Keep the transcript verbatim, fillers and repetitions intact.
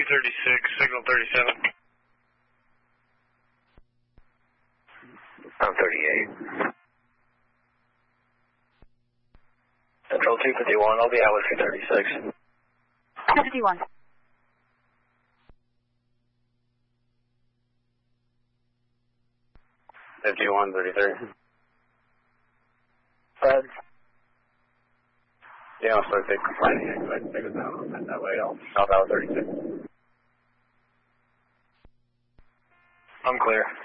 thirty-six, signal thirty-seven. I'm thirty-eight. Central two fifty-one, I'll be out with thirty-six. two fifty-one. fifty-one, thirty-three. Fred? Yeah, I'll start taking planning anyway. Take it down that way. I'll stop out thirty-six. I'm clear.